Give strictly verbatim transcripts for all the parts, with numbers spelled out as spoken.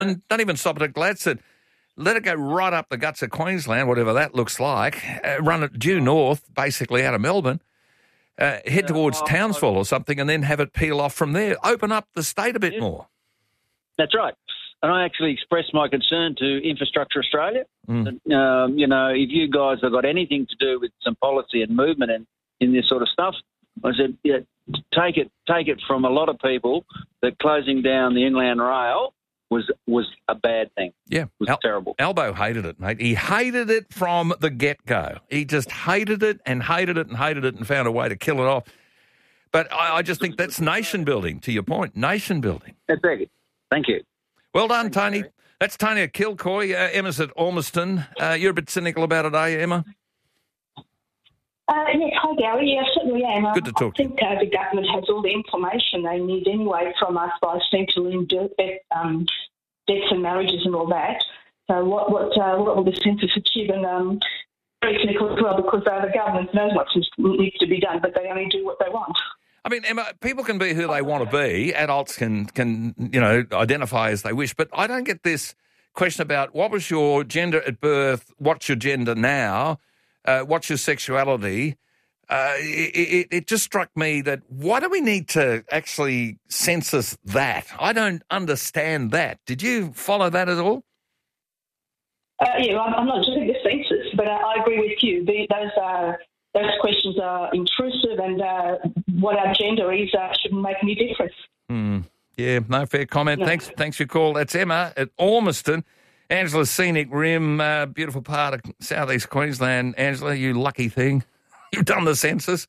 And don't even stop it at Gladstone. Let it go right up the guts of Queensland, whatever that looks like. Uh, run it due north, basically out of Melbourne. Uh, head towards Townsville or something, and then have it peel off from there. Open up the state a bit Yeah. more. That's right. And I actually expressed my concern to Infrastructure Australia. Mm. That, um, you know, if you guys have got anything to do with some policy and movement in, in this sort of stuff, I said, yeah, take it, take it from a lot of people that closing down the Inland Rail was was a bad thing. Yeah. It was Al- terrible. Albo hated it, mate. He hated it from the get-go. He just hated it and hated it and hated it and found a way to kill it off. But I, I just think that's nation building, to your point, nation building. That's it. Thank you. Well done, Tony. That's Tony at Kilcoy. Uh, Emma's at Ormiston. Uh, you're a bit cynical about it, are you, Emma? Uh, yes, hi Gary. Yeah, I certainly am. Good to talk I think uh, the government has all the information they need anyway from us by central um, deaths and marriages and all that. So what what uh, what will the census achieve? And um, very cynical as well because uh, the government knows what needs to be done, but they only do what they want. I mean, Emma, people can be who they want to be. Adults can, can, you know, identify as they wish. But I don't get this question about what was your gender at birth, what's your gender now, uh, what's your sexuality. Uh, it, it, it just struck me that why do we need to actually census that? I don't understand that. Did you follow that at all? Uh, yeah, I'm, I'm not doing the census, but uh, I agree with you. The, those are... Those questions are intrusive, and uh, what our gender is uh, shouldn't make any difference. Mm, yeah, no, fair comment. No. Thanks thanks for your call. That's Emma at Ormiston. Angela, Scenic Rim, uh, beautiful part of southeast Queensland. Angela, you lucky thing. You've done the census.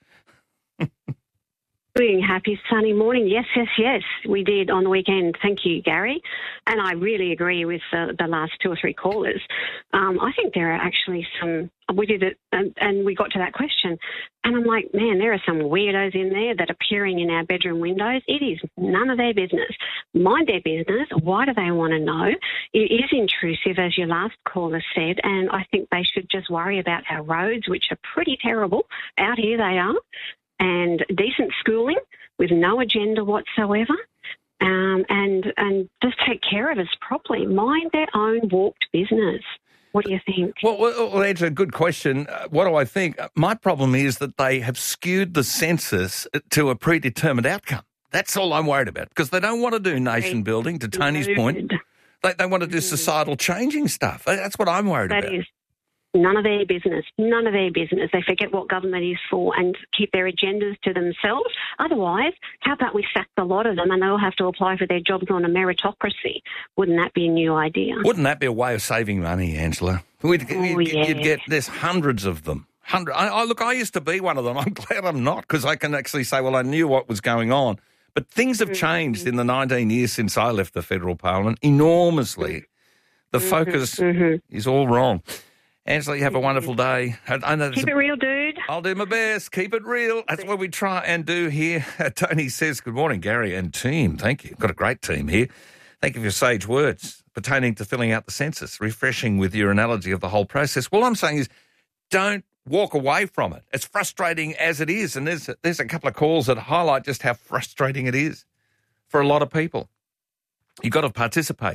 Happy sunny morning. Yes, yes, yes, we did on the weekend. Thank you, Gary. And I really agree with uh, the last two or three callers. Um, I think there are actually some, we did it and, and we got to that question. And I'm like, man, there are some weirdos in there that are peering in our bedroom windows. It is none of their business. Mind their business. Why do they want to know? It is intrusive, as your last caller said, and I think they should just worry about our roads, which are pretty terrible. Out here they are. And decent schooling with no agenda whatsoever, um, and and just take care of us properly. Mind their own walked business. What do you think? Well, well, well that's a good question. Uh, what do I think? My problem is that they have skewed the census to a predetermined outcome. That's all I'm worried about, because they don't want to do nation building, to Tony's point. They, they want to do societal changing stuff. That's what I'm worried that about. Is. None of their business, none of their business. They forget what government is for and keep their agendas to themselves. Otherwise, how about we sack the lot of them and they'll have to apply for their jobs on a meritocracy? Wouldn't that be a new idea? Wouldn't that be a way of saving money, Angela? We'd, oh, you'd, yeah. you'd get, there's hundreds of them. Hundred. I, I, look, I used to be one of them. I'm glad I'm not, because I can actually say, well, I knew what was going on. But things have changed mm-hmm. in the nineteen years since I left the federal parliament enormously. The mm-hmm. focus mm-hmm. is all wrong. Angela, you have a wonderful day. I, I know Keep a, it real, dude. I'll do my best. Keep it real. That's what we try and do here. Tony says, good morning, Gary and team. Thank you. Got a great team here. Thank you for your sage words pertaining to filling out the census, refreshing with your analogy of the whole process. All I'm saying is don't walk away from it. It's frustrating as it is, and there's, there's a couple of calls that highlight just how frustrating it is for a lot of people. You've got to participate.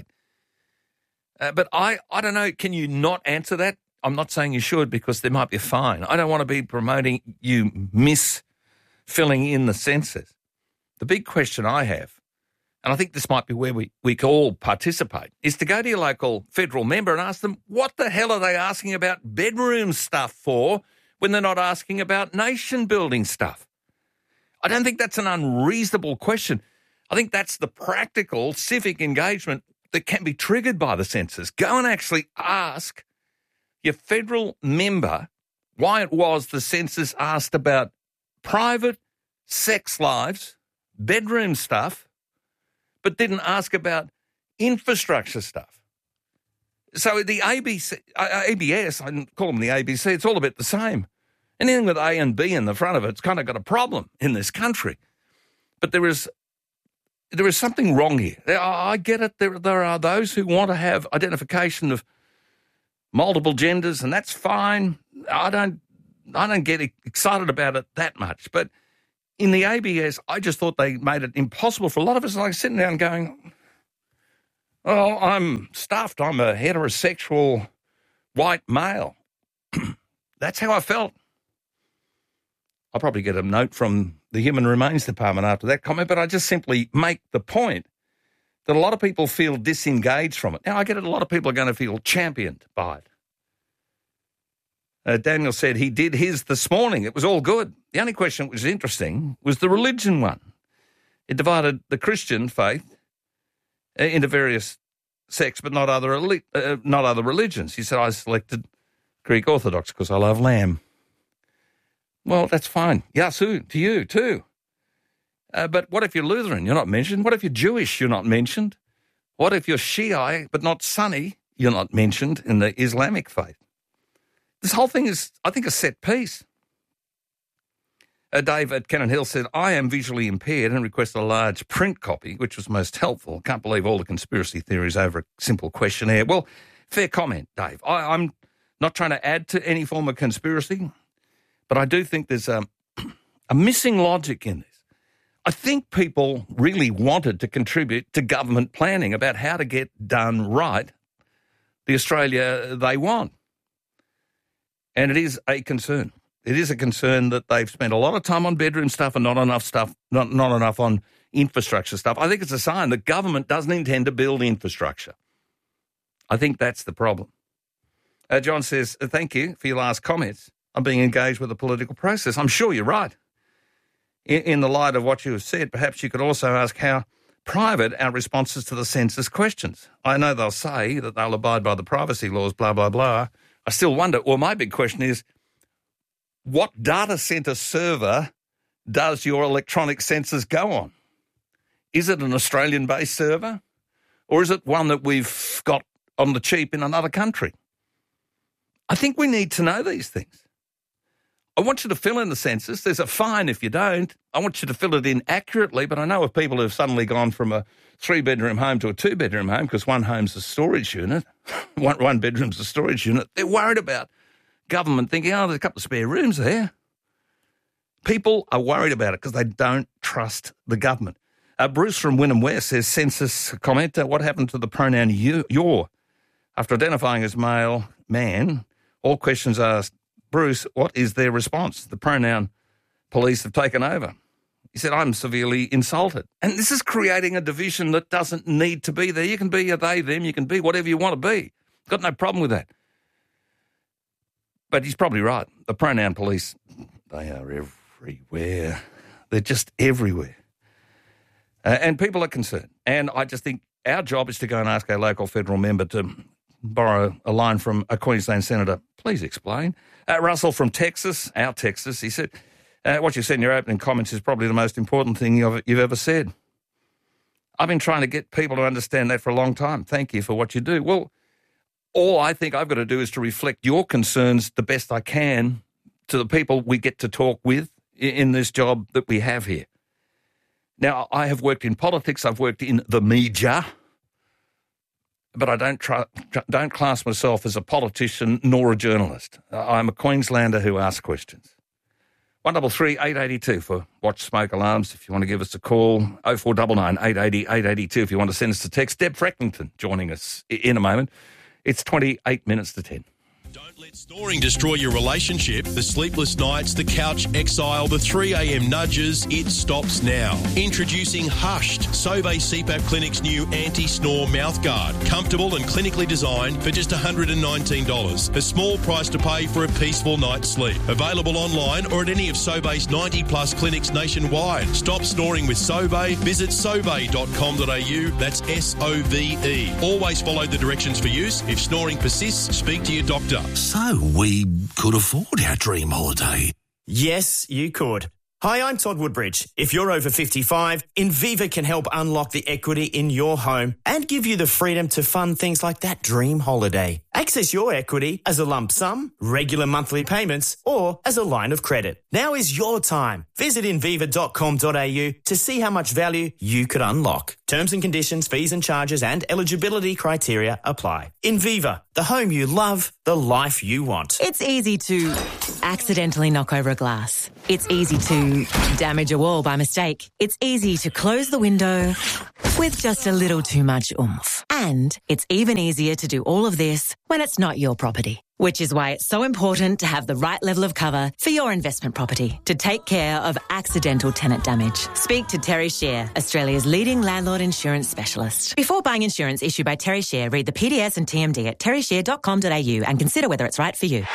Uh, but I, I don't know, can you not answer that? I'm not saying you should, because there might be a fine. I don't want to be promoting you miss filling in the census. The big question I have, and I think this might be where we, we can all participate, is to go to your local federal member and ask them, what the hell are they asking about bedroom stuff for when they're not asking about nation-building stuff? I don't think that's an unreasonable question. I think that's the practical civic engagement that can be triggered by the census. Go and actually ask your federal member why it was the census asked about private sex lives, bedroom stuff, but didn't ask about infrastructure stuff. So the A B C, A B S, I call them the A B C, it's all a bit the same. Anything with A and B in the front of it, it's kind of got a problem in this country. But there is there is something wrong here. I get it. There, there are those who want to have identification of multiple genders, and that's fine. I don't I don't get excited about it that much. But in the A B S, I just thought they made it impossible for a lot of us, like sitting down going, Oh, I'm stuffed. I'm a heterosexual white male. That's how I felt. I'll probably get a note from the Human Remains Department after that comment, but I just simply make the point that a lot of people feel disengaged from it. Now, I get it, a lot of people are going to feel championed by it. Uh, Daniel said he did his this morning. It was all good. The only question that was interesting was the religion one. It divided the Christian faith uh, into various sects, but not other elite, uh, not other religions. He said, I selected Greek Orthodox because I love lamb. Well, that's fine. Yasu, to you too. Uh, but what if you're Lutheran? You're not mentioned. What if you're Jewish? You're not mentioned. What if you're Shiite but not Sunni? You're not mentioned in the Islamic faith. This whole thing is, I think, a set piece. Uh, Dave at Cannon Hill said, I am visually impaired and requested a large print copy, which was most helpful. Can't believe all the conspiracy theories over a simple questionnaire. Well, fair comment, Dave. I, I'm not trying to add to any form of conspiracy, but I do think there's a, a missing logic in this. I think people really wanted to contribute to government planning about how to get done right the Australia they want. And it is a concern. It is a concern that they've spent a lot of time on bedroom stuff and not enough stuff, not, not enough on infrastructure stuff. I think it's a sign that government doesn't intend to build infrastructure. I think that's the problem. Uh, John says, thank you for your last comments. I'm being engaged with the political process. I'm sure you're right. In, in the light of what you have said, perhaps you could also ask how private our responses to the census questions. I know they'll say that they'll abide by the privacy laws, blah, blah, blah. I still wonder, well, my big question is, what data centre server does your electronic census go on? Is it an Australian-based server or is it one that we've got on the cheap in another country? I think we need to know these things. I want you to fill in the census. There's a fine if you don't. I want you to fill it in accurately, but I know of people who've suddenly gone from a three-bedroom home to a two-bedroom home because one home's a storage unit, one, one bedroom's a storage unit. They're worried about government thinking, oh, there's a couple of spare rooms there. People are worried about it because they don't trust the government. Uh, Bruce from Wynnum West says, census comment, uh, what happened to the pronoun you, your? After identifying as male, man, all questions asked, Bruce, what is their response? The pronoun police have taken over. He said, I'm severely insulted. And this is creating a division that doesn't need to be there. You can be a they, them, you can be whatever you want to be. Got no problem with that. But he's probably right. The pronoun police, they are everywhere. They're just everywhere. Uh, and people are concerned. And I just think our job is to go and ask our local federal member to borrow a line from a Queensland senator. Please explain. Uh, Russell from Texas, our Texas, he said, uh, what you said in your opening comments is probably the most important thing you've, you've ever said. I've been trying to get people to understand that for a long time. Thank you for what you do. Well, all I think I've got to do is to reflect your concerns the best I can to the people we get to talk with in this job that we have here. Now, I have worked in politics, I've worked in the media, but I don't try, don't class myself as a politician nor a journalist. I'm a Queenslander who asks questions. one double three eight eight two for Watch Smoke Alarms if you want to give us a call. oh four nine nine eight eight zero eight eight two if you want to send us a text. Deb Frecklington joining us in a moment. It's twenty-eight minutes to ten. Don't let snoring destroy your relationship. The sleepless nights, the couch exile, the three a.m. nudges, it stops now. Introducing Hushed, Sauvé C PAP Clinic's new anti-snore mouthguard. Comfortable and clinically designed for just one hundred nineteen dollars. A small price to pay for a peaceful night's sleep. Available online or at any of Sauvé's ninety plus clinics nationwide. Stop snoring with Sauvé. Visit sauve dot com dot a u. That's S O V E. Always follow the directions for use. If snoring persists, speak to your doctor. So we could afford our dream holiday. Yes, you could. Hi, I'm Todd Woodbridge. If you're over fifty-five, Inviva can help unlock the equity in your home and give you the freedom to fund things like that dream holiday. Access your equity as a lump sum, regular monthly payments, or as a line of credit. Now is your time. Visit inviva dot com dot a u to see how much value you could unlock. Terms and conditions, fees and charges and eligibility criteria apply. Inviva, the home you love, the life you want. It's easy to accidentally knock over a glass. It's easy to damage a wall by mistake. It's easy to close the window with just a little too much oomph. And it's even easier to do all of this when it's not your property. Which is why it's so important to have the right level of cover for your investment property to take care of accidental tenant damage. Speak to Terry Shear, Australia's leading landlord insurance specialist. Before buying insurance issued by Terry Shear, read the P D S and T M D at terry shear dot com dot a u and consider whether it's right for you.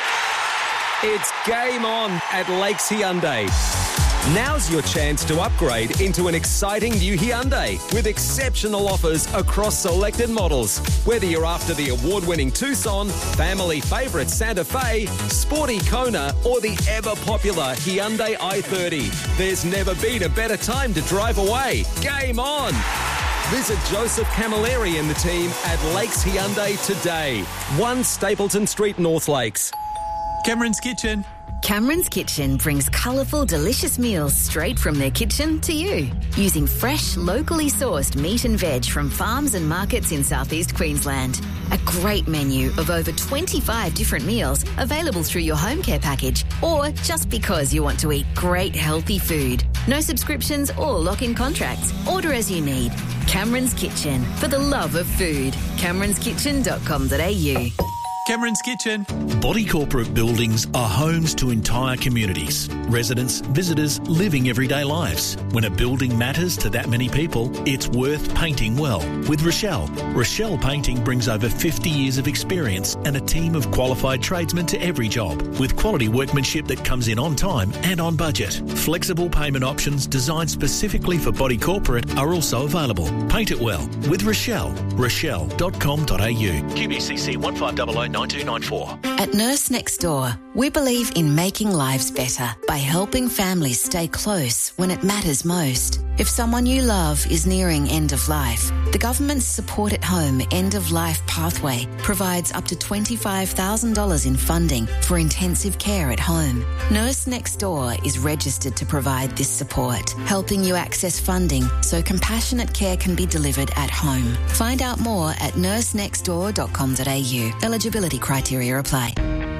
It's game on at Lakes Hyundai. Now's your chance to upgrade into an exciting new Hyundai with exceptional offers across selected models. Whether you're after the award-winning Tucson, family favourite Santa Fe, sporty Kona or the ever-popular Hyundai i thirty, there's never been a better time to drive away. Game on! Visit Joseph Camilleri and the team at Lakes Hyundai today. one Stapleton Street, North Lakes. Cameron's Kitchen. Cameron's Kitchen brings colourful, delicious meals straight from their kitchen to you. Using fresh, locally sourced meat and veg from farms and markets in southeast Queensland. A great menu of over twenty-five different meals available through your home care package or just because you want to eat great, healthy food. No subscriptions or lock-in contracts. Order as you need. Cameron's Kitchen, for the love of food. camerons kitchen dot com dot a u. Cameron's Kitchen. Body corporate buildings are homes to entire communities. Residents, visitors, living everyday lives. When a building matters to that many people, it's worth painting well. With Rochelle. Rochelle Painting brings over fifty years of experience and a team of qualified tradesmen to every job, with quality workmanship that comes in on time and on budget. Flexible payment options designed specifically for body corporate are also available. Paint it well with Rochelle. rochelle dot com dot a u. Q B C C one five zero zero nine two nine four. At Nurse Next Door, we believe in making lives better by helping families stay close when it matters most. If someone you love is nearing end of life, the government's Support at Home End of Life Pathway provides up to twenty-five thousand dollars in funding for intensive care at home. Nurse Next Door is registered to provide this support, helping you access funding so compassionate care can be delivered at home. Find out more at nurse next door dot com dot a u. Eligibility criteria apply.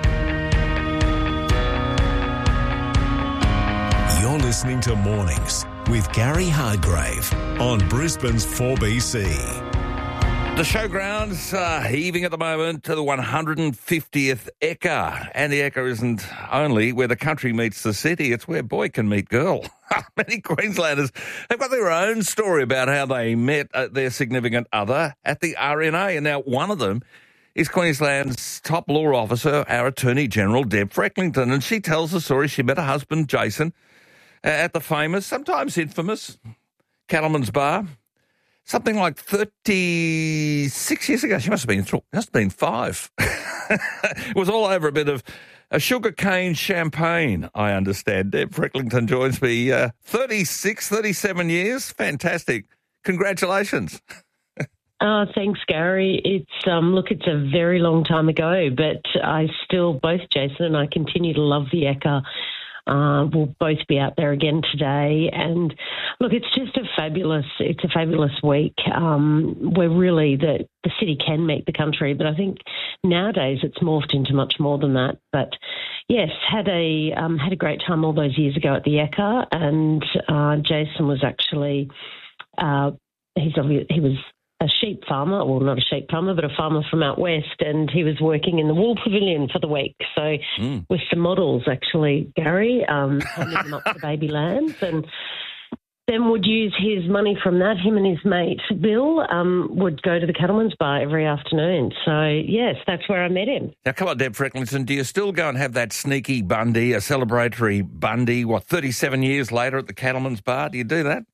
You're listening to Mornings with Gary Hargrave on Brisbane's four B C. The showgrounds are heaving at the moment to the one hundred fiftieth Ekka. And the Ekka isn't only where the country meets the city, it's where boy can meet girl. Many Queenslanders have got their own story about how they met uh, their significant other at the R N A. And now one of them is Queensland's top law officer, our Attorney General, Deb Frecklington. And she tells the story she met her husband, Jason, at the famous, sometimes infamous, Cattleman's Bar, something like thirty-six years ago. She must have been, th- must have been five. It was all over a bit of a sugarcane champagne, I understand. Deb Frecklington joins me. Uh, thirty-six, thirty-seven years. Fantastic. Congratulations. Oh, thanks, Gary. It's um, look, it's a very long time ago, but I still, both Jason and I continue to love the Ekka. Uh, we'll both be out there again today. And look, it's just a fabulous, it's a fabulous week. Um, we're really, the, the city can meet the country, but I think nowadays it's morphed into much more than that. But yes, had a, um, had a great time all those years ago at the Ekka, and uh, Jason was actually, uh, he's obviously, he was a sheep farmer, well, not a sheep farmer, but a farmer from out west, and he was working in the wool pavilion for the week. So mm. with some models, actually, Gary, um, holding them up for baby lambs, and then would use his money from that. Him and his mate, Bill, um, would go to the Cattleman's Bar every afternoon. So, yes, that's where I met him. Now, come on, Deb Frecklington, do you still go and have that sneaky Bundy, a celebratory Bundy, what, thirty-seven years later at the Cattleman's Bar? Do you do that?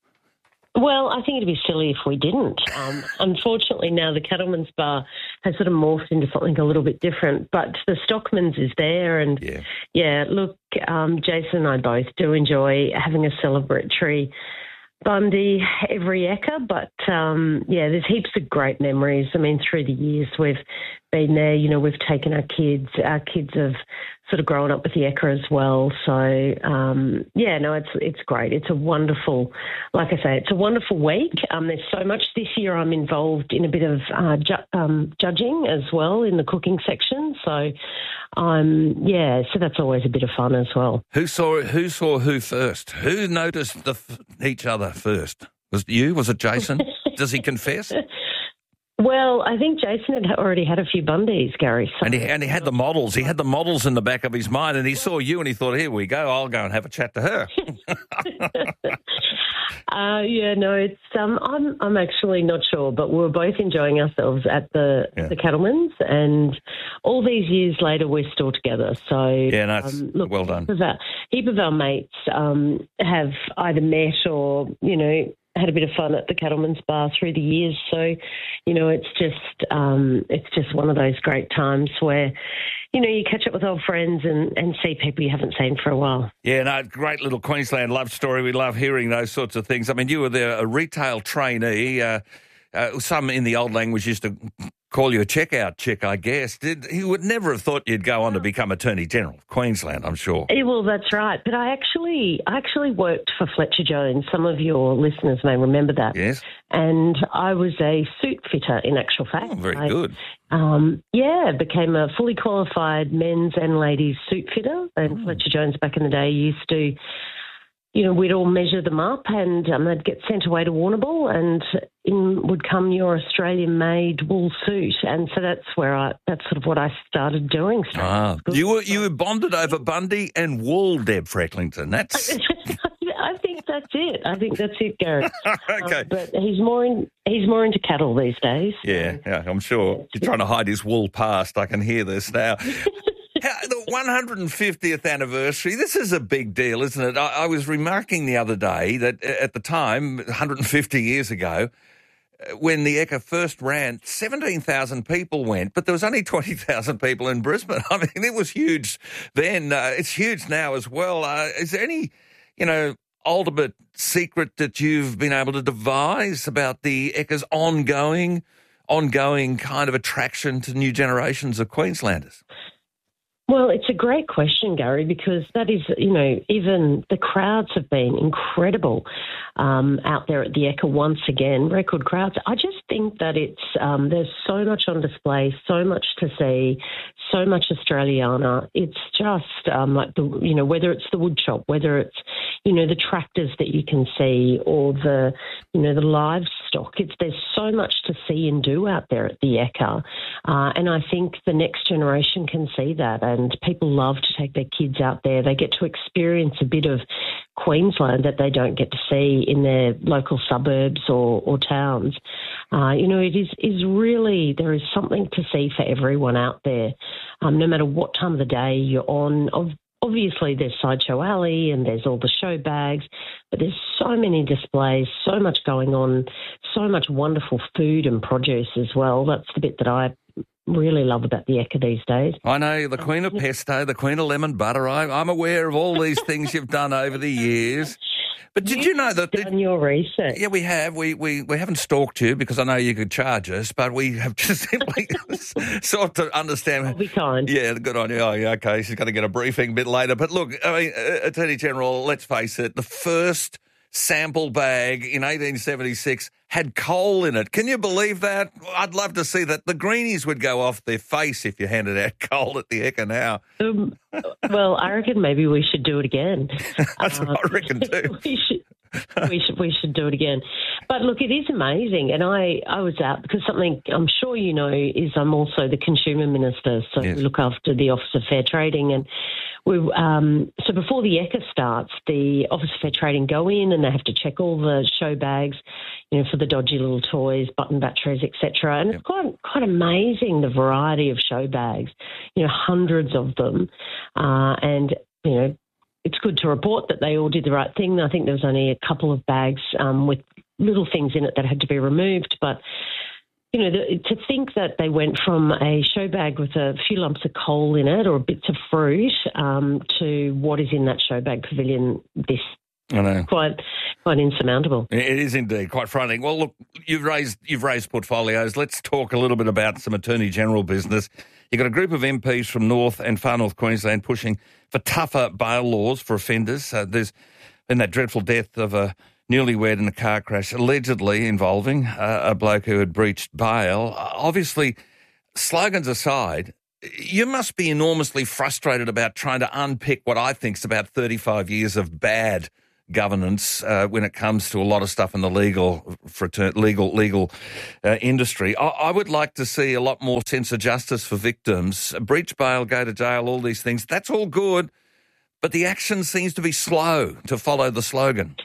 Well, I think it'd be silly if we didn't. Um, unfortunately, now the Cattleman's Bar has sort of morphed into something a little bit different, but the Stockman's is there. And, yeah, yeah look, um, Jason and I both do enjoy having a celebratory Bundy every Ekka, but, um, yeah, there's heaps of great memories. I mean, through the years, we've been there. You know, we've taken our kids. Our kids have sort of grown up with the Ekka as well. So, um, yeah, no, it's it's great. It's a wonderful, like I say, it's a wonderful week. Um, there's so much this year. I'm involved in a bit of uh, ju- um, judging as well in the cooking section. So, um, yeah, so that's always a bit of fun as well. Who saw who saw who first? Who noticed the, each other first? Was it you? Was it Jason? Does he confess? Well, I think Jason had already had a few Bundys, Gary. So. And he, and he had the models. He had the models in the back of his mind, and he saw you and he thought, here we go, I'll go and have a chat to her. uh, yeah, no, it's um, I'm I'm actually not sure, but we were both enjoying ourselves at the yeah. the Cattleman's, and all these years later, we're still together. So yeah, no, um, look, well done. Heap of our, heap of our mates um, have either met or, you know, had a bit of fun at the Cattleman's Bar through the years. So, you know, it's just um, it's just one of those great times where, you know, you catch up with old friends and, and see people you haven't seen for a while. Yeah, no, great little Queensland love story. We love hearing those sorts of things. I mean, you were there, a retail trainee. Uh, uh, some in the old language used to call you a checkout chick, I guess. Did, he would never have thought you'd go on to become Attorney General of Queensland, I'm sure. Yeah, well, that's right. But I actually I actually worked for Fletcher Jones. Some of your listeners may remember that. Yes. And I was a suit fitter, in actual fact. Oh, very I, good. Um, yeah, became a fully qualified men's and ladies suit fitter. And mm. Fletcher Jones back in the day used to, you know, we'd all measure them up and um, they'd get sent away to Warrnambool and in would come your Australian-made wool suit. And so that's where I, that's sort of what I started doing. Ah, you were you were bonded over Bundy and wool, Deb Frecklington. That's... I think that's it. I think that's it, Gary. Okay. Um, but he's more in, he's more into cattle these days. Yeah, yeah, I'm sure. You're trying to hide his wool past. I can hear this now. The one hundred fiftieth anniversary, this is a big deal, isn't it? I, I was remarking the other day that at the time, one hundred fifty years ago, when the Ekka first ran, seventeen thousand people went, but there was only twenty thousand people in Brisbane. I mean, it was huge then. Uh, it's huge now as well. Uh, is there any, you know, ultimate secret that you've been able to devise about the Ekka's ongoing, ongoing kind of attraction to new generations of Queenslanders? Well, it's a great question, Gary, because that is, you know, even the crowds have been incredible um, out there at the Ekka once again, record crowds. I just think that it's, um, there's so much on display, so much to see, so much Australiana. It's just um, like, the, you know, whether it's the wood shop, whether it's, you know, the tractors that you can see or the, you know, the livestock. It's, there's so much to see and do out there at the Ekka. Uh, and I think the next generation can see that. And people love to take their kids out there. They get to experience a bit of Queensland that they don't get to see in their local suburbs or, or towns. Uh, you know, it is, is really, there is something to see for everyone out there, um, no matter what time of the day you're on. Obviously, there's Sideshow Alley and there's all the show bags, but there's so many displays, so much going on, so much wonderful food and produce as well. That's the bit that I really love about the Ekka these days. I know, the Queen of Pesto, the Queen of Lemon Butter. I, I'm aware of all these things you've done over the years. But did you know that... Done your research. Yeah, we have. We, we we haven't stalked you because I know you could charge us, but we have just simply sought to understand... I'll be kind. Yeah, good on you. Oh, yeah, okay, she's going to get a briefing a bit later. But look, I mean, uh, Attorney General, let's face it, the first sample bag in eighteen seventy-six had coal in it. Can you believe that? I'd love to see that. The greenies would go off their face if you handed out coal at the Ekka now. Um, well, I reckon maybe we should do it again. That's um, what I reckon too. we should. we should we should do it again. But look, it is amazing. And I, I was out because something I'm sure you know is I'm also the Consumer Minister, so yes. we look after the Office of Fair Trading. And we um, so before the Ekka starts, the Office of Fair Trading go in and they have to check all the show bags, you know, for the dodgy little toys, button batteries, et cetera. And yep. it's quite quite amazing the variety of show bags, you know, hundreds of them, uh, and you know. It's good to report that they all did the right thing. I think there was only a couple of bags um, with little things in it that had to be removed. But, you know, the, to think that they went from a show bag with a few lumps of coal in it or bits of fruit um, to what is in that show bag pavilion this I know. Quite, quite insurmountable. It is indeed quite frightening. Well, look, you've raised you've raised portfolios. Let's talk a little bit about some Attorney General business. You've got a group of M Ps from North and Far North Queensland pushing for tougher bail laws for offenders. Uh, there's been that dreadful death of a newlywed in a car crash, allegedly involving uh, a bloke who had breached bail. Uh, obviously, slogans aside, you must be enormously frustrated about trying to unpick what I think is about thirty-five years of bad governance uh, when it comes to a lot of stuff in the legal fratern- legal legal uh, industry. I-, I would like to see a lot more sense of justice for victims. Breach bail, go to jail, all these things. That's all good, but the action seems to be slow to follow the slogan.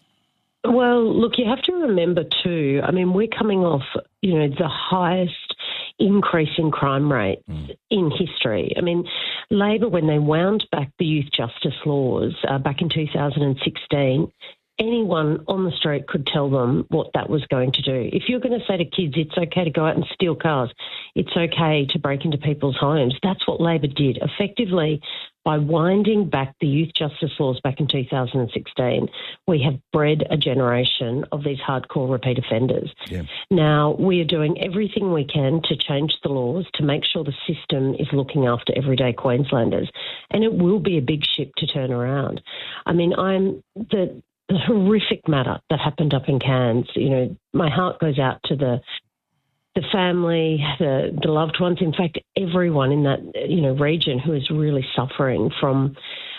Well, look, you have to remember too, I mean, we're coming off, you know, the highest increase in crime rates mm. in history. I mean, Labor, when they wound back the youth justice laws uh, back in two thousand sixteen, anyone on the street could tell them what that was going to do. If you're going to say to kids, it's okay to go out and steal cars, it's okay to break into people's homes, that's what Labor did. Effectively, by winding back the youth justice laws back in two thousand sixteen, we have bred a generation of these hardcore repeat offenders. Yeah. Now, we are doing everything we can to change the laws to make sure the system is looking after everyday Queenslanders, and it will be a big ship to turn around. I mean, I'm the, the horrific matter that happened up in Cairns. You know, my heart goes out to the the family, the, the loved ones, in fact, everyone in that, you know, region who is really suffering from,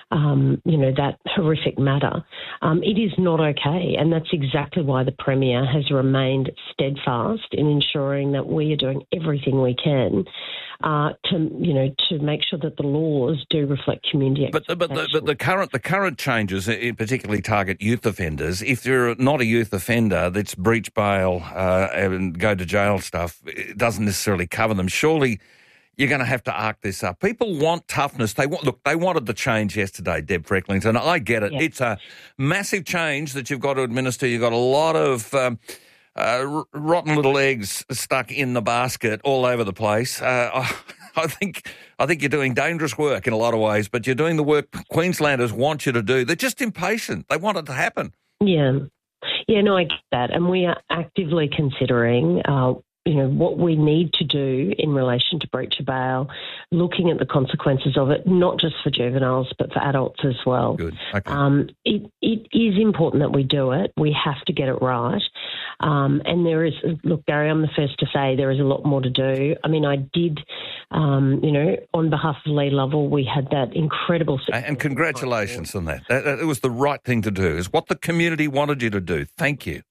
um, you know, that horrific matter. Um, it is not okay, and that's exactly why the Premier has remained steadfast in ensuring that we are doing everything we can uh, to, you know, to make sure that the laws do reflect community expectations. But, but, the, but the current the current changes particularly target youth offenders. If you're not a youth offender that's breach bail uh, and go to jail stuff, it doesn't necessarily cover them. Surely you're going to have to arc this up. People want toughness. They want look. They wanted the change yesterday, Deb Frecklington. I get it. Yeah. It's a massive change that you've got to administer. You've got a lot of um, uh, rotten little eggs stuck in the basket all over the place. Uh, I, I think I think you're doing dangerous work in a lot of ways, but you're doing the work Queenslanders want you to do. They're just impatient. They want it to happen. Yeah, yeah. No, I get that, and we are actively considering. Uh, you know, what we need to do in relation to breach of bail, looking at the consequences of it, not just for juveniles, but for adults as well. Good. Okay. Um, it, it is important that we do it. We have to get it right. Um, and there is, look, Gary, I'm the first to say there is a lot more to do. I mean, I did, um, you know, on behalf of Lee Lovell, we had that incredible... And congratulations on that. that. It was the right thing to do. It's what the community wanted you to do. Thank you.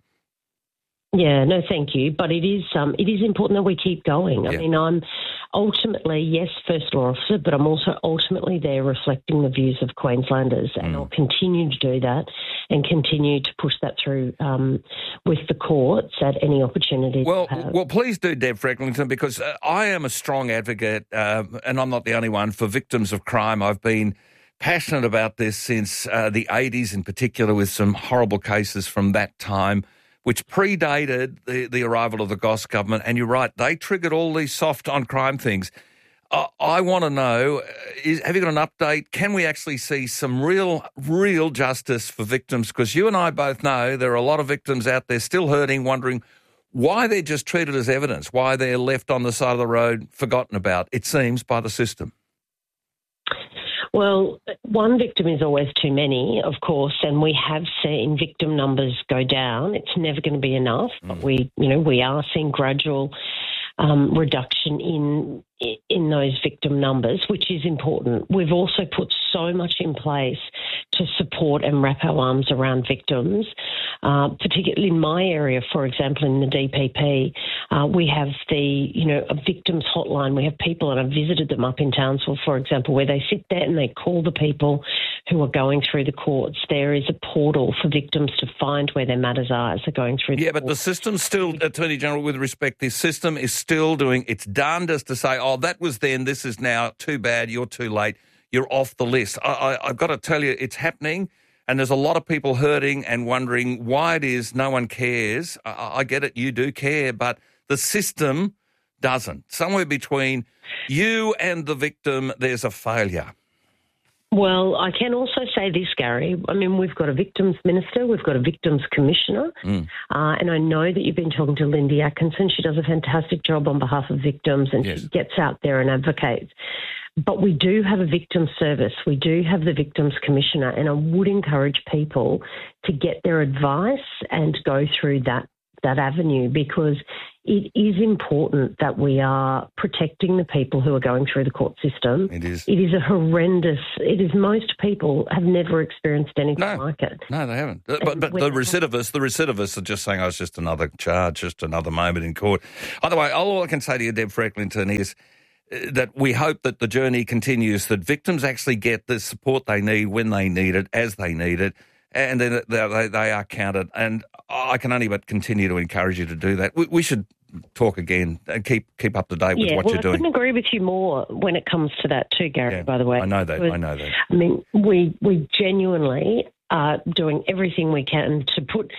Yeah, no, thank you. But it is um, it is important that we keep going. I yeah. mean, I'm ultimately, yes, First Law Officer, but I'm also ultimately there reflecting the views of Queenslanders, and mm. I'll continue to do that and continue to push that through um, with the courts at any opportunity. Well, well, please do, Deb Frecklington, because uh, I am a strong advocate, uh, and I'm not the only one, for victims of crime. I've been passionate about this since uh, the eighties in particular, with some horrible cases from that time, which predated the, the arrival of the Goss government. And you're right, they triggered all these soft on crime things. Uh, I want to know, is, have you got an update? Can we actually see some real, real justice for victims? Because you and I both know there are a lot of victims out there still hurting, wondering why they're just treated as evidence, why they're left on the side of the road, forgotten about, it seems, by the system. Well, one victim is always too many, of course, and we have seen victim numbers go down. It's never going to be enough, mm. but we, you know, we are seeing gradual um, reduction in in those victim numbers, which is important. We've also put so much in place to support and wrap our arms around victims, uh, particularly in my area, for example, in the D P P. Uh, we have the, you know, a victims hotline. We have people, and I've visited them up in Townsville, for example, where they sit there and they call the people who are going through the courts. There is a portal for victims to find where their matters are as they're going through the Yeah, courts. but the system's still, Attorney General, with respect, this system is still doing its darndest to say, oh, that was then, this is now, too bad, you're too late, you're off the list. I, I, I've got to tell you, it's happening, and there's a lot of people hurting and wondering why it is no one cares. I, I get it, you do care, but the system doesn't. Somewhere between you and the victim, there's a failure. Well, I can also say this, Gary. I mean, we've got a victims minister, we've got a victims commissioner, mm. uh, and I know that you've been talking to Lindy Atkinson. She does a fantastic job on behalf of victims, and yes. she gets out there and advocates. But we do have a victim service. We do have the victims commissioner, and I would encourage people to get their advice and go through that that avenue, because it is important that we are protecting the people who are going through the court system. It is. It is a horrendous, it is, most people have never experienced anything no, like it. No, they haven't. And but but the recidivists, the recidivists are just saying, oh, it's just another charge, just another moment in court. By the way, all I can say to you, Deb Frecklington, is that we hope that the journey continues, that victims actually get the support they need when they need it, as they need it, and then they, they are counted. And I can only but continue to encourage you to do that. We, we should talk again and keep keep up to date with yeah, what well, you're doing. I couldn't agree with you more when it comes to that too, Gary, yeah, by the way. I know that, because, I know that. I mean, we, we genuinely are doing everything we can to put...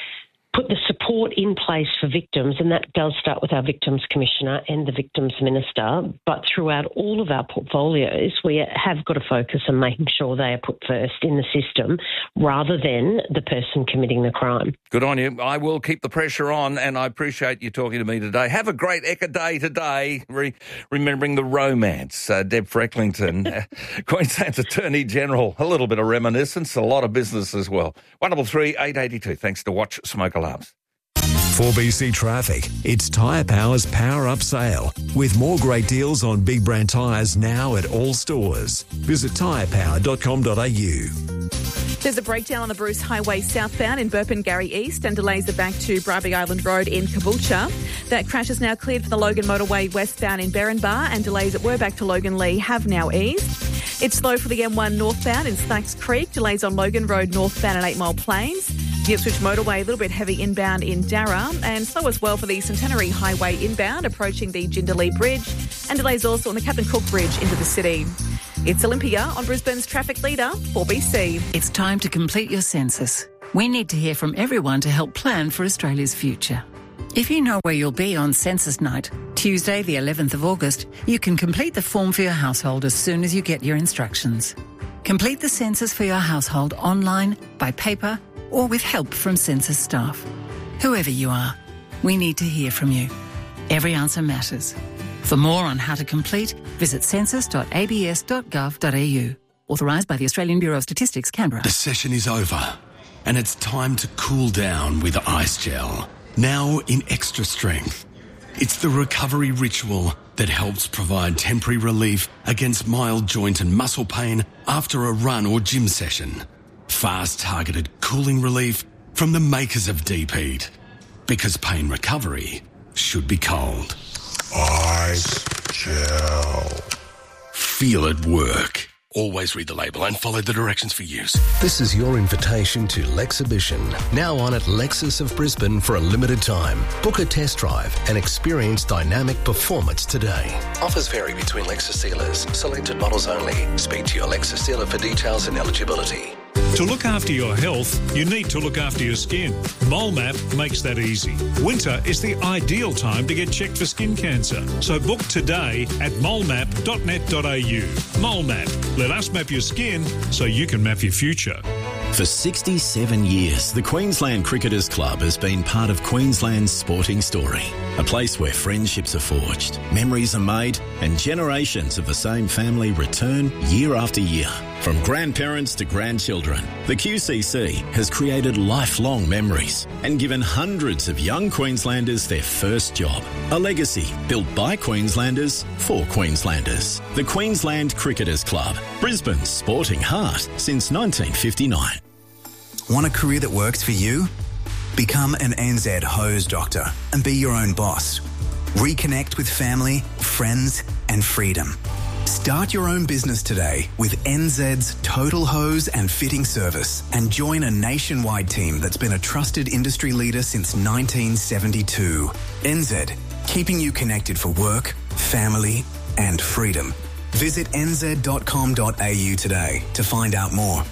put the support in place for victims, and that does start with our Victims Commissioner and the Victims Minister, but throughout all of our portfolios, we have got to focus on making sure they are put first in the system rather than the person committing the crime. Good on you. I will keep the pressure on, and I appreciate you talking to me today. Have a great Eka Day today, re- remembering the romance. Uh, Deb Frecklington, uh, Queensland's Attorney General, a little bit of reminiscence, a lot of business as well. one double three eight eight two, thanks to Watch Smoke Alarms. four B C Traffic. It's Tyre Power's Power Up Sale, with more great deals on big brand tyres now at all stores. Visit tyre power dot com dot a u. There's a breakdown on the Bruce Highway southbound in Burpengary East, and delays are back to Bribie Island Road in Caboolture. That crash is now cleared for the Logan Motorway westbound in Berrinbar, and delays that were back to Logan Lee have now eased. It's slow for the M one northbound in Slacks Creek, delays on Logan Road northbound at Eight Mile Plains. The Ipswich Motorway a little bit heavy inbound in Darra, and slow as well for the Centenary Highway inbound approaching the Jindalee Bridge, and delays also on the Captain Cook Bridge into the city. It's Olympia on Brisbane's traffic leader, four B C. It's time to complete your census. We need to hear from everyone to help plan for Australia's future. If you know where you'll be on census night, Tuesday the eleventh of August, you can complete the form for your household as soon as you get your instructions. Complete the census for your household online, by paper, or with help from census staff. Whoever you are, we need to hear from you. Every answer matters. For more on how to complete, visit census dot a b s dot gov dot a u. Authorised by the Australian Bureau of Statistics, Canberra. The session is over, and it's time to cool down with Ice Gel. Now in extra strength. It's the recovery ritual that helps provide temporary relief against mild joint and muscle pain after a run or gym session. Fast targeted cooling relief from the makers of Deep Heat. Because pain recovery should be cold. Ice Gel. Feel it work. Always read the label and follow the directions for use. This is your invitation to Lexhibition, now on at Lexus of Brisbane for a limited time. Book a test drive and experience dynamic performance today. Offers vary between Lexus dealers. Selected models only. Speak to your Lexus dealer for details and eligibility. To look after your health, you need to look after your skin. MoleMap makes that easy. Winter is the ideal time to get checked for skin cancer. So book today at mole map dot net dot a u. MoleMap. Let us map your skin so you can map your future. For sixty-seven years, the Queensland Cricketers Club has been part of Queensland's sporting story. A place where friendships are forged, memories are made, and generations of the same family return year after year. From grandparents to grandchildren, the Q C C has created lifelong memories and given hundreds of young Queenslanders their first job. A legacy built by Queenslanders for Queenslanders. The Queensland Cricketers Club, Brisbane's sporting heart since nineteen fifty-nine. Want a career that works for you? Become an N Z hose doctor and be your own boss. Reconnect with family, friends, and freedom. Start your own business today with N Z's Total Hose and Fitting Service and join a nationwide team that's been a trusted industry leader since nineteen seventy-two. N Z, keeping you connected for work, family, and freedom. Visit n z dot com dot a u today to find out more.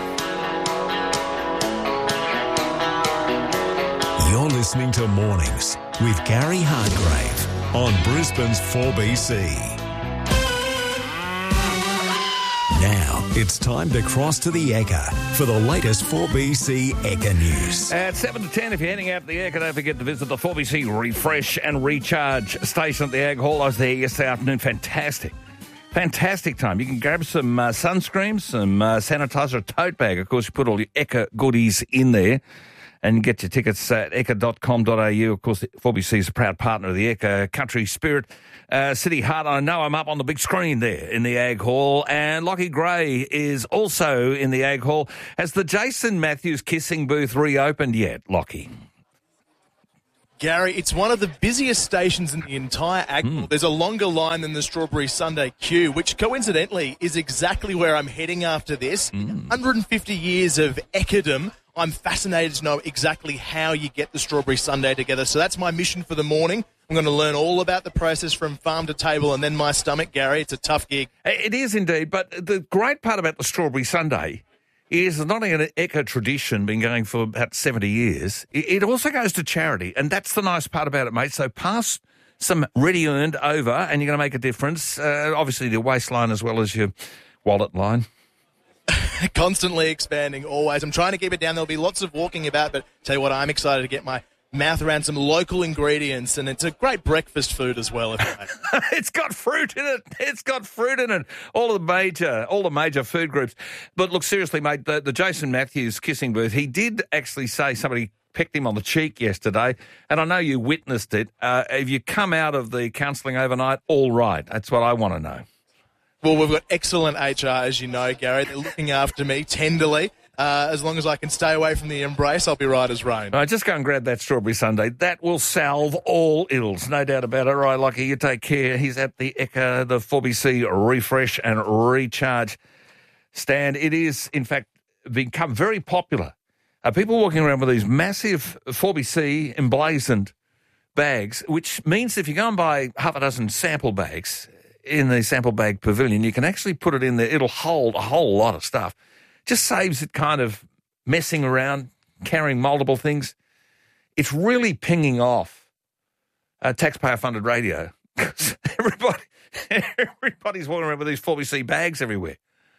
You're listening to Mornings with Gary Hargrave on Brisbane's four B C. Now it's time to cross to the Ekka for the latest four B C Ekka news. At seven to ten, if you're heading out to the Ekka, don't forget to visit the four B C Refresh and Recharge station at the Ag Hall. I was there yesterday afternoon. Fantastic. Fantastic time. You can grab some uh, sunscreen, some uh, sanitizer, a tote bag. Of course, you put all your Ekka goodies in there and get your tickets at ekka dot com dot a u. Of course, four B C is a proud partner of the Ekka Country Spirit uh, City Heart. I know I'm up on the big screen there in the Ag Hall. And Lockie Gray is also in the Ag Hall. Has the Jason Matthews kissing booth reopened yet, Lockie? Gary, it's one of the busiest stations in the entire Ag Hall. Mm. There's a longer line than the Strawberry Sunday queue, which coincidentally is exactly where I'm heading after this. Mm. one hundred fifty years of Eckerdom. I'm fascinated to know exactly how you get the Strawberry Sunday together. So that's my mission for the morning. I'm going to learn all about the process from farm to table and then my stomach, Gary. It's a tough gig. It is indeed, but the great part about the Strawberry Sunday is not only an Ekka tradition, been going for about seventy years, it also goes to charity, and that's the nice part about it, mate. So pass some ready-earned over, and you're going to make a difference, uh, obviously your waistline as well as your wallet line. Constantly expanding, always. I'm trying to keep it down. There'll be lots of walking about, but tell you what, I'm excited to get my mouth around some local ingredients, and it's a great breakfast food as well. If I It's got fruit in it. It's got fruit in it. All of the major, all the major food groups. But look, seriously, mate, the, the Jason Matthews kissing booth, he did actually say somebody pecked him on the cheek yesterday, and I know you witnessed it. Uh, have you come out of the counselling overnight all right? That's what I want to know. Well, we've got excellent H R, as you know, Gary. They're looking after me tenderly. Uh, as long as I can stay away from the embrace, I'll be right as rain. Right, just go and grab that Strawberry Sunday. That will salve all ills, no doubt about it. Right, Lockie, you take care. He's at the Ekka, the four B C Refresh and Recharge stand. It is, in fact, become very popular. Uh, people walking around with these massive four B C emblazoned bags, which means if you go and buy half a dozen sample bags in the sample bag pavilion, you can actually put it in there. It'll hold a whole lot of stuff. Just saves it kind of messing around, carrying multiple things. It's really pinging off uh, taxpayer-funded radio. Everybody, everybody's walking around with these four B C bags everywhere.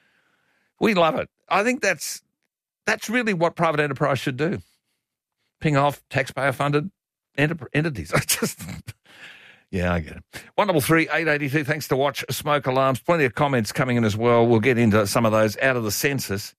We love it. I think that's that's really what private enterprise should do. Ping off taxpayer-funded enter- entities. I just... Yeah, I get it. one double three eight eight two, thanks to Watch Smoke Alarms. Plenty of comments coming in as well. We'll get into some of those out of the census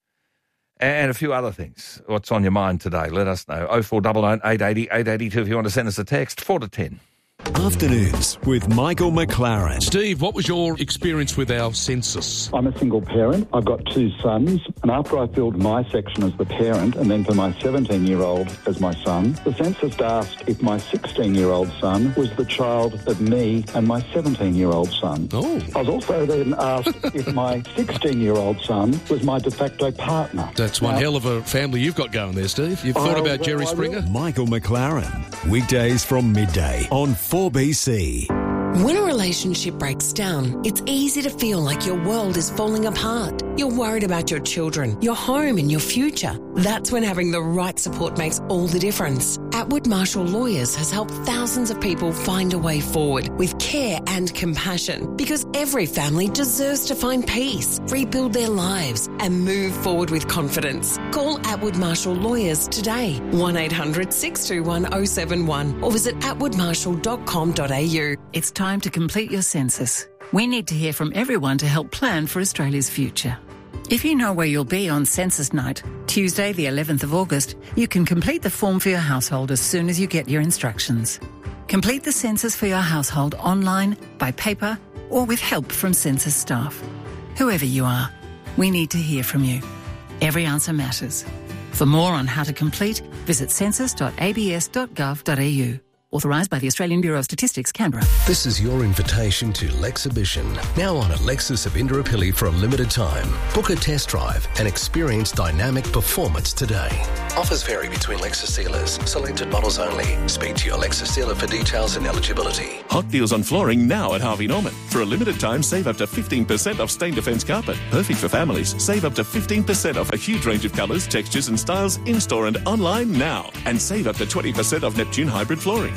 and a few other things. What's on your mind today? Let us know. oh four nine nine, eight eight zero, eight eight two if you want to send us a text. four to ten. Afternoons with Michael McLaren. Steve, what was your experience with our census? I'm a single parent. I've got two sons, and after I filled my section as the parent and then for my seventeen-year-old as my son, the census asked if my sixteen-year-old son was the child of me and my seventeen-year-old son. Oh. I was also then asked if my sixteen-year-old son was my de facto partner. That's one now, hell of a family you've got going there, Steve. You've thought oh, about well, Jerry I Springer? will. Michael McLaren. Weekdays from midday on four B C. When a relationship breaks down, it's easy to feel like your world is falling apart. You're worried about your children, your home and your future. That's when having the right support makes all the difference. Atwood Marshall Lawyers has helped thousands of people find a way forward with care and compassion, because every family deserves to find peace, rebuild their lives and move forward with confidence. Call Atwood Marshall Lawyers today, one eight hundred six two one oh seven one, or visit atwood marshall dot com dot a u. It's time to complete your census. We need to hear from everyone to help plan for Australia's future. If you know where you'll be on census night, Tuesday the eleventh of August, you can complete the form for your household as soon as you get your instructions. Complete the census for your household online, by paper, or with help from census staff. Whoever you are, we need to hear from you. Every answer matters. For more on how to complete, visit census dot a b s dot gov dot a u. Authorised by the Australian Bureau of Statistics, Canberra. This is your invitation to Lexhibition, now on at Lexus of Indooroopilly for a limited time. Book a test drive and experience dynamic performance today. Offers vary between Lexus dealers. Selected models only. Speak to your Lexus dealer for details and eligibility. Hot deals on flooring now at Harvey Norman. For a limited time, save up to fifteen percent off stain defence carpet. Perfect for families. Save up to fifteen percent off a huge range of colours, textures and styles in-store and online now. And save up to twenty percent off Neptune hybrid flooring.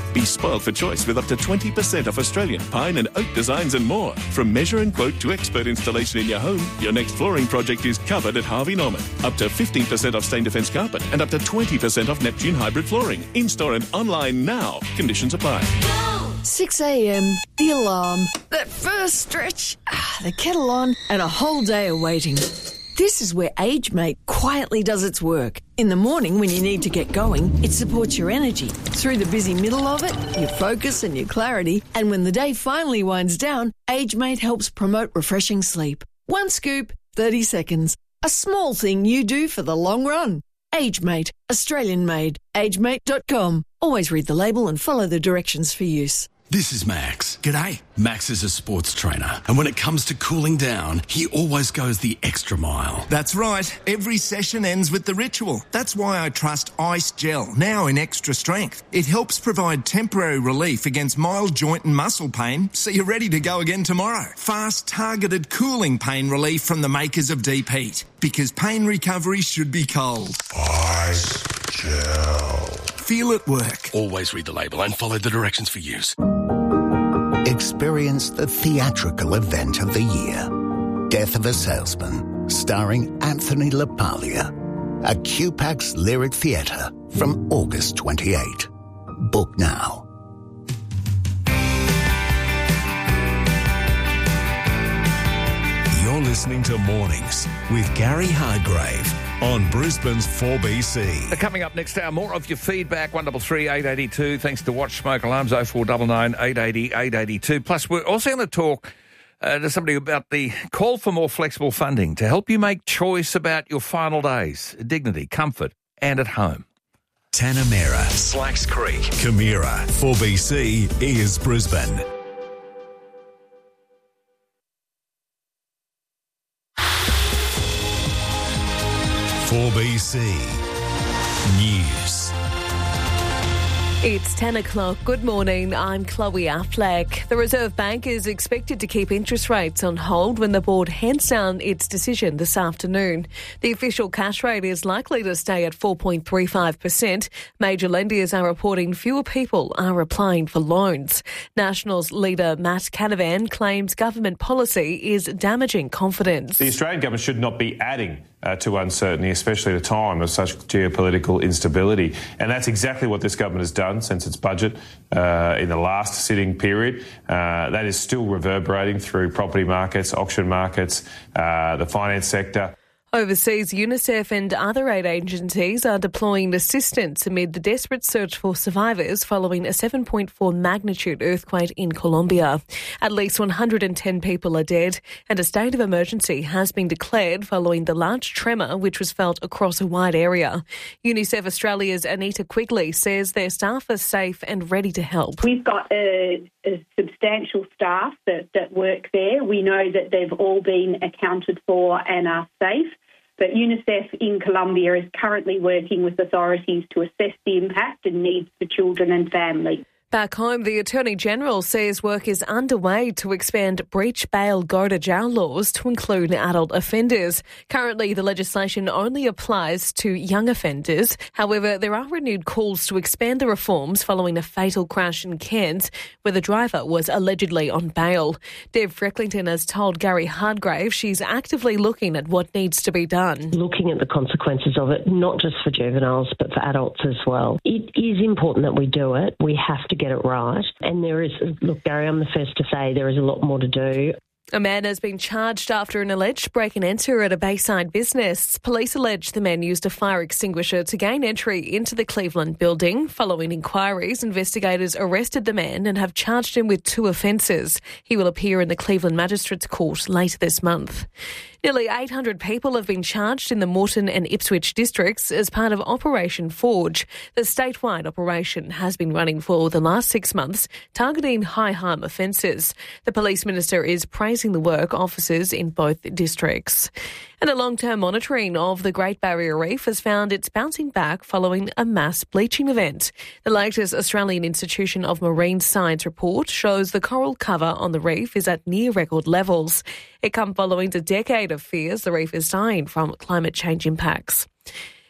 Be spoiled for choice with up to twenty percent off Australian pine and oak designs and more. From measure and quote to expert installation in your home, your next flooring project is covered at Harvey Norman. Up to fifteen percent off stain defence carpet and up to twenty percent off Neptune hybrid flooring. In-store and online now. Conditions apply. six a.m, the alarm, that first stretch, ah, the kettle on, and a whole day of waiting. This is where AgeMate quietly does its work. In the morning when you need to get going, it supports your energy. Through the busy middle of it, your focus and your clarity. And when the day finally winds down, AgeMate helps promote refreshing sleep. One scoop, thirty seconds. A small thing you do for the long run. AgeMate, Australian made. agemate dot com. Always read the label and follow the directions for use. This is Max. G'day. Max is a sports trainer, and when it comes to cooling down, he always goes the extra mile. That's right. Every session ends with the ritual. That's why I trust Ice Gel, now in extra strength. It helps provide temporary relief against mild joint and muscle pain, so you're ready to go again tomorrow. Fast, targeted cooling pain relief from the makers of Deep Heat. Because pain recovery should be cold. Ice Gel. Feel it work. Always read the label and follow the directions for use. Experience the theatrical event of the year. Death of a Salesman, starring Anthony LaPaglia. At Q PAX Lyric Theatre from August twenty-eighth. Book now. You're listening to Mornings with Gary Hargrave on Brisbane's four B C. Coming up next hour, more of your feedback, one three three, eight eight two. Thanks to Watch Smoke Alarms, oh four nine nine, eight eight zero, eight eight two. Plus, we're also going to talk uh, to somebody about the call for more flexible funding to help you make choice about your final days, dignity, comfort, and at home. Tanamera, Slacks Creek, Camira, four B C is Brisbane. four B C News. It's ten o'clock. Good morning. I'm Chloe Affleck. The Reserve Bank is expected to keep interest rates on hold when the board hands down its decision this afternoon. The official cash rate is likely to stay at four point three five percent. Major lenders are reporting fewer people are applying for loans. Nationals leader Matt Canavan claims government policy is damaging confidence. The Australian government should not be adding Uh, to uncertainty, especially at a time of such geopolitical instability. And that's exactly what this government has done since its budget uh, in the last sitting period. Uh, that is still reverberating through property markets, auction markets, uh, the finance sector. Overseas, UNICEF and other aid agencies are deploying assistance amid the desperate search for survivors following a seven point four magnitude earthquake in Colombia. At least one hundred ten people are dead, and a state of emergency has been declared following the large tremor which was felt across a wide area. UNICEF Australia's Anita Quigley says their staff are safe and ready to help. We've got a, a substantial staff that, that work there. We know that they've all been accounted for and are safe. But UNICEF in Colombia is currently working with authorities to assess the impact and needs for children and families. Back home, the Attorney-General says work is underway to expand breach bail go to jail laws to include adult offenders. Currently, the legislation only applies to young offenders. However, there are renewed calls to expand the reforms following a fatal crash in Cairns where the driver was allegedly on bail. Deb Frecklington has told Gary Hargrave she's actively looking at what needs to be done. Looking at the consequences of it, not just for juveniles but for adults as well. It is important that we do it. We have to get it right. And there is, look, Gary, I'm the first to say there is a lot more to do. A man has been charged after an alleged break and enter at a Bayside business. Police allege the man used a fire extinguisher to gain entry into the Cleveland building. Following inquiries, investigators arrested the man and have charged him with two offences. He will appear in the Cleveland Magistrates Court later this month. Nearly eight hundred people have been charged in the Moreton and Ipswich districts as part of Operation Forge. The statewide operation has been running for the last six months, targeting high harm offences. The police minister is praising the work officers in both districts. And a long-term monitoring of the Great Barrier Reef has found it's bouncing back following a mass bleaching event. The latest Australian Institution of Marine Science report shows the coral cover on the reef is at near record levels. It comes following a decade of fears the reef is dying from climate change impacts.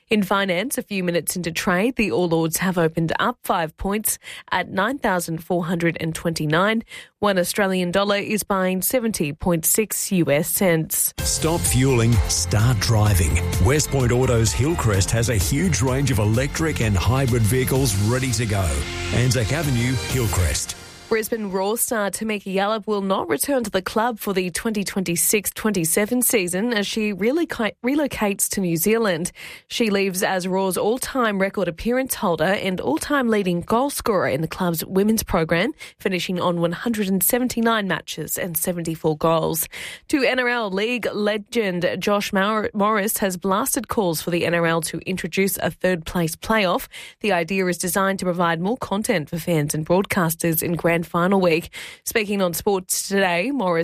In finance, a few minutes into trade, the All Ords have opened up five points at nine thousand four hundred twenty-nine. One Australian dollar is buying seventy point six U S cents. Stop fueling, start driving. West Point Auto's Hillcrest has a huge range of electric and hybrid vehicles ready to go. Anzac Avenue, Hillcrest. Brisbane Roar star Tamika Yallop will not return to the club for the twenty twenty-six twenty-seven season as she reloc- relocates to New Zealand. She leaves as Roar's all-time record appearance holder and all-time leading goal scorer in the club's women's program, finishing on one hundred seventy-nine matches and seventy-four goals. To N R L League legend Josh Morris has blasted calls for the N R L to introduce a third-place playoff. The idea is designed to provide more content for fans and broadcasters in grand final week. Speaking on Sports Today, Morris